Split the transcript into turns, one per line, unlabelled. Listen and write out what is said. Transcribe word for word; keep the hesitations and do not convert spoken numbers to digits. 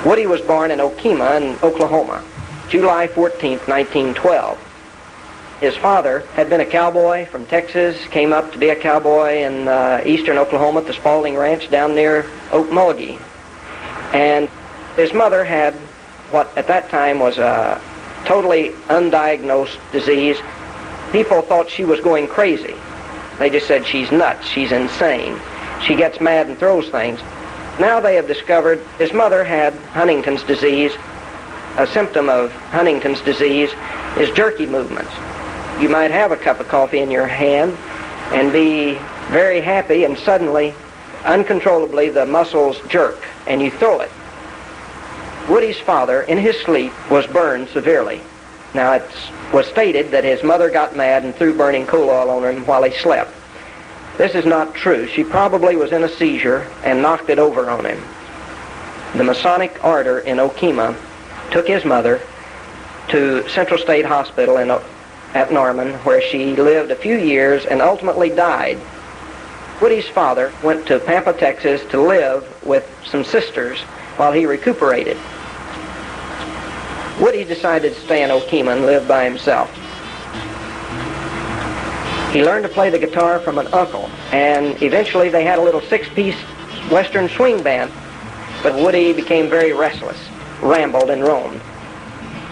Woody was born in Okemah in Oklahoma, July fourteenth, nineteen twelve. His father had been a cowboy from Texas, came up to be a cowboy in uh, eastern Oklahoma at the Spalding Ranch down near Okmulgee. And his mother had what at that time was a totally undiagnosed disease. People thought she was going crazy. They just said she's nuts, she's insane. She gets mad and throws things. Now they have discovered his mother had Huntington's disease. A symptom of Huntington's disease is jerky movements. You might have a cup of coffee in your hand and be very happy, and suddenly, uncontrollably, the muscles jerk and you throw it. Woody's father, in his sleep, was burned severely. Now, it was stated that his mother got mad and threw burning coal oil on him while he slept. This is not true. She probably was in a seizure and knocked it over on him. The Masonic Order in Okemah took his mother to Central State Hospital in, at Norman, where she lived a few years and ultimately died. Woody's father went to Pampa, Texas to live with some sisters while he recuperated. Woody decided to stay in Okemah and live by himself. He learned to play the guitar from an uncle, and eventually they had a little six-piece Western swing band, but Woody became very restless, rambled and roamed.